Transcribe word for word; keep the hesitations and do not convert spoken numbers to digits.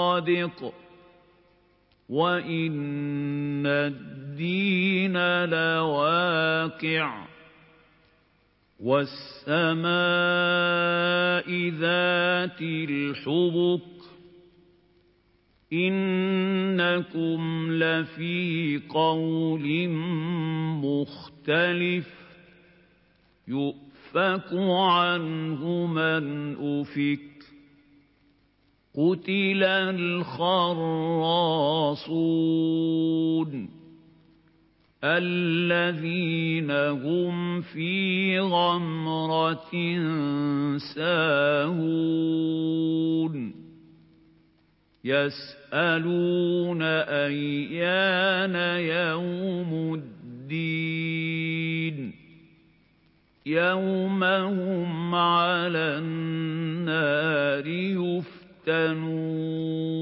صَادِقٍ وَإِنَّ الدِّينَ لَوَاقِعٌ وَالسَّمَاءِ ذَاتِ الْحُبُكِ إِنَّكُمْ لَفِي قَوْلٍ مُخْتَلِفٍ يُؤْفَكُ عَنْهُ مَنْ أُفِكَ قُتِلَ الْخَرَّاصُونَ الَّذِينَ هُمْ فِي غَمْرَةٍ سَاهُونَ يَسْأَلُونَ أَيَّانَ يَوْمُ الدِّينِ يَوْمَ هُمْ عَلَى النَّارِ يُفْتَنُونَ